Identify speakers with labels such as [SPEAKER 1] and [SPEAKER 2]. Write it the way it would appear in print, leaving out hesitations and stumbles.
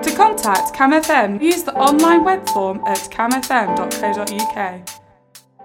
[SPEAKER 1] To contact CamFM, use the online web form at camfm.co.uk.